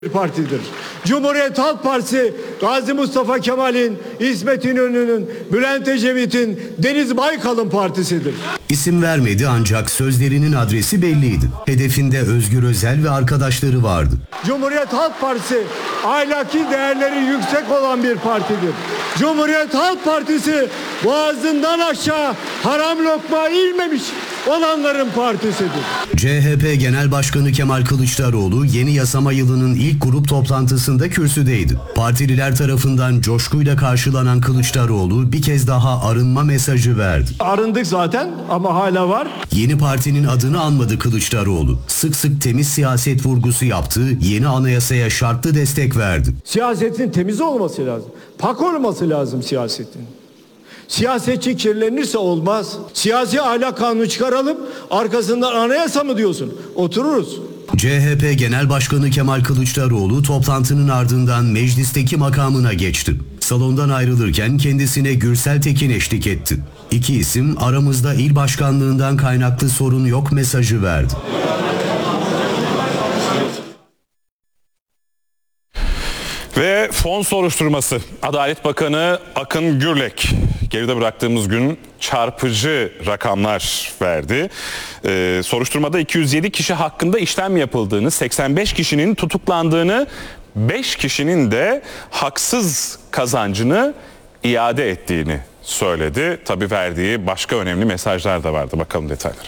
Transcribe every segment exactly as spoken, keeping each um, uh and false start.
partidir. Cumhuriyet Halk Partisi Gazi Mustafa Kemal'in, İsmet İnönü'nün, Bülent Ecevit'in, Deniz Baykal'ın partisidir. İsim vermedi ancak sözlerinin adresi belliydi. Hedefinde Özgür Özel ve arkadaşları vardı. Cumhuriyet Halk Partisi ahlaki değerleri yüksek olan bir partidir. Cumhuriyet Halk Partisi boğazından aşağı haram lokma inmemiş olanların partisidir. C H P Genel Başkanı Kemal Kılıçdaroğlu yeni yasama yılının ilk grup toplantısında kürsüdeydi. Partililer tarafından coşkuyla karşılanan Kılıçdaroğlu bir kez daha arınma mesajı verdi. Arındık zaten ama hala var. Yeni partinin adını anmadı Kılıçdaroğlu. Sık sık temiz siyaset vurgusu yaptı, yeni anayasaya şartlı destek verdi. Siyasetin temiz olması lazım. Pak olması lazım siyasetin. Siyasetçi kirlenirse olmaz. Siyasi ahlak kanunu çıkaralım, arkasından anayasa mı diyorsun? Otururuz. C H P Genel Başkanı Kemal Kılıçdaroğlu toplantının ardından meclisteki makamına geçti. Salondan ayrılırken kendisine Gürsel Tekin eşlik etti. İki isim aramızda il başkanlığından kaynaklı sorun yok mesajı verdi. Ve fon soruşturması. Adalet Bakanı Akın Gürlek geride bıraktığımız gün çarpıcı rakamlar verdi. Ee, soruşturmada iki yüz yedi kişi hakkında işlem yapıldığını, seksen beş kişinin tutuklandığını, beş kişinin de haksız kazancını iade ettiğini söyledi. Tabii verdiği başka önemli mesajlar da vardı. Bakalım detayları.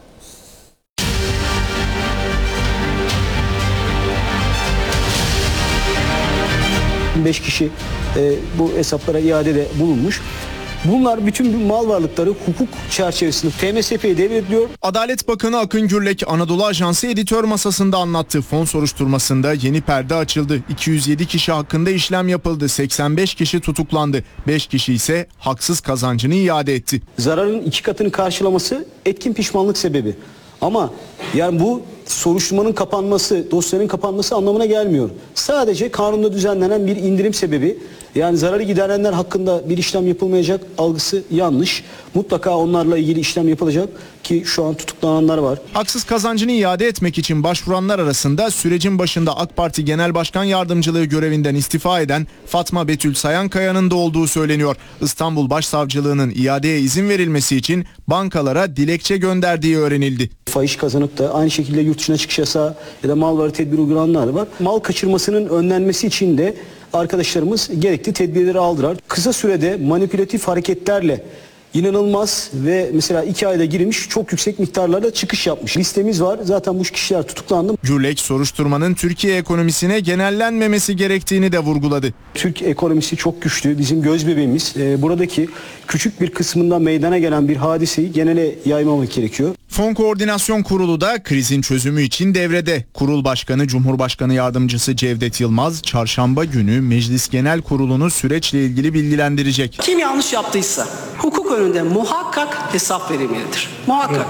beş kişi e, bu hesaplara iadede bulunmuş. Bunlar bütün mal varlıkları hukuk çerçevesinde T M S F'ye devrediliyor. Adalet Bakanı Akın Gürlek Anadolu Ajansı editör masasında anlattı. Fon soruşturmasında yeni perde açıldı. iki yüz yedi kişi hakkında işlem yapıldı. seksen beş kişi tutuklandı. beş kişi ise haksız kazancını iade etti. Zararın iki katını karşılaması etkin pişmanlık sebebi. Ama yani bu soruşturmanın kapanması, dosyanın kapanması anlamına gelmiyor. Sadece kanunda düzenlenen bir indirim sebebi. Yani zararı giderenler hakkında bir işlem yapılmayacak algısı yanlış. Mutlaka onlarla ilgili işlem yapılacak ki şu an tutuklananlar var. Haksız kazancını iade etmek için başvuranlar arasında sürecin başında AK Parti Genel Başkan Yardımcılığı görevinden istifa eden Fatma Betül Sayankaya'nın da olduğu söyleniyor. İstanbul Başsavcılığı'nın iadeye izin verilmesi için bankalara dilekçe gönderdiği öğrenildi. Fahiş kazanıp da aynı şekilde yurt dışına çıkış yasağı ya da mal varı tedbiri uygulananlar var. Mal kaçırmasının önlenmesi için de arkadaşlarımız gerekli tedbirleri aldılar. Kısa sürede manipülatif hareketlerle inanılmaz ve mesela iki ayda girmiş çok yüksek miktarlarda çıkış yapmış. Listemiz var. Zaten bu kişiler tutuklandı. Gürlek soruşturmanın Türkiye ekonomisine genellenmemesi gerektiğini de vurguladı. Türk ekonomisi çok güçlü. Bizim göz bebeğimiz. Ee, buradaki küçük bir kısmında meydana gelen bir hadiseyi genele yaymamak gerekiyor. Fon Koordinasyon Kurulu da krizin çözümü için devrede. Kurul Başkanı Cumhurbaşkanı Yardımcısı Cevdet Yılmaz çarşamba günü Meclis Genel Kurulu'nu süreçle ilgili bilgilendirecek. Kim yanlış yaptıysa hukuk önünde muhakkak hesap verilmelidir. Muhakkak.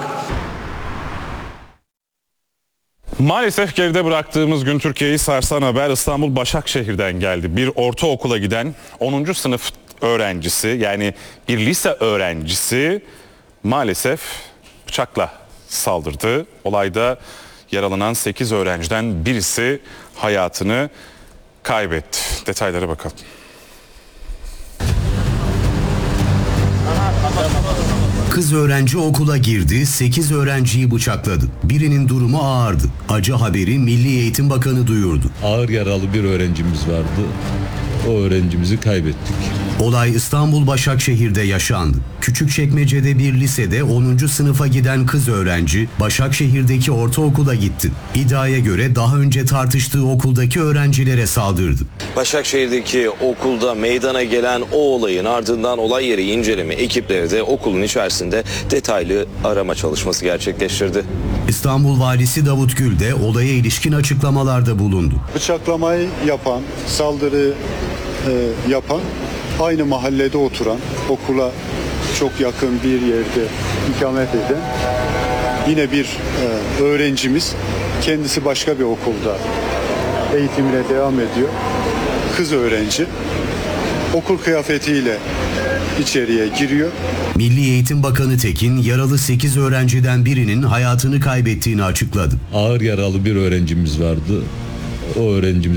Maalesef geride bıraktığımız gün Türkiye'yi sarsan haber İstanbul Başakşehir'den geldi. Bir ortaokula giden onuncu sınıf öğrencisi, yani bir lise öğrencisi maalesef bıçakla saldırdı. Olayda yaralanan sekiz öğrenciden birisi hayatını kaybetti. Detaylara bakalım. Kız öğrenci okula girdi, sekiz öğrenciyi bıçakladı. Birinin durumu ağırdı. Acı haberi Milli Eğitim Bakanı duyurdu. Ağır yaralı bir öğrencimiz vardı. O öğrencimizi kaybettik. Olay İstanbul Başakşehir'de yaşandı. Küçükçekmece'de bir lisede onuncu sınıfa giden kız öğrenci Başakşehir'deki ortaokula gitti. İddiaya göre daha önce tartıştığı okuldaki öğrencilere saldırdı. Başakşehir'deki okulda meydana gelen o olayın ardından olay yeri inceleme ekipleri de okulun içerisinde detaylı arama çalışması gerçekleştirdi. İstanbul Valisi Davut Gül de olaya ilişkin açıklamalarda bulundu. Bıçaklamayı yapan, saldırı e, yapan aynı mahallede oturan, okula çok yakın bir yerde ikamet eden yine bir e, öğrencimiz. Kendisi başka bir okulda eğitimine devam ediyor. Kız öğrenci okul kıyafetiyle içeriye giriyor. Milli Eğitim Bakanı Tekin yaralı sekiz öğrenciden birinin hayatını kaybettiğini açıkladı. Ağır yaralı bir öğrencimiz vardı. O öğrencimiz